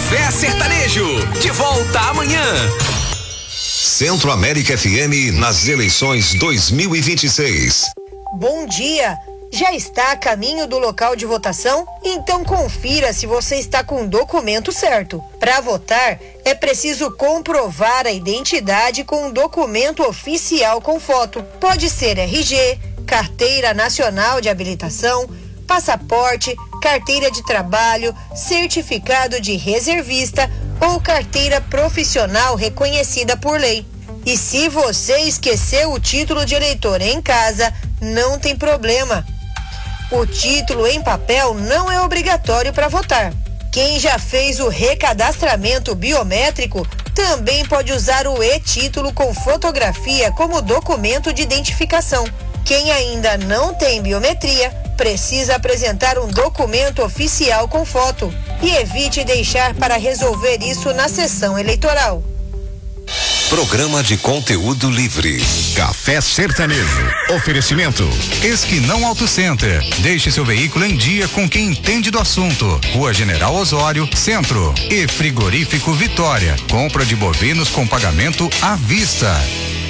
Café Sertanejo, de volta amanhã. Centro América FM nas eleições 2026. Bom dia! Já está a caminho do local de votação? Então confira se você está com o documento certo. Para votar, é preciso comprovar a identidade com um documento oficial com foto. Pode ser RG, Carteira Nacional de Habilitação, passaporte, carteira de trabalho, certificado de reservista ou carteira profissional reconhecida por lei. E se você esqueceu o título de eleitor em casa, não tem problema. O título em papel não é obrigatório para votar. Quem já fez o recadastramento biométrico também pode usar o e-título com fotografia como documento de identificação. Quem ainda não tem biometria precisa apresentar um documento oficial com foto e evite deixar para resolver isso na sessão eleitoral. Programa de conteúdo livre. Café Sertanejo. Oferecimento Esquinão Auto Center. Deixe seu veículo em dia com quem entende do assunto. Rua General Osório, Centro. E Frigorífico Vitória. Compra de bovinos com pagamento à vista.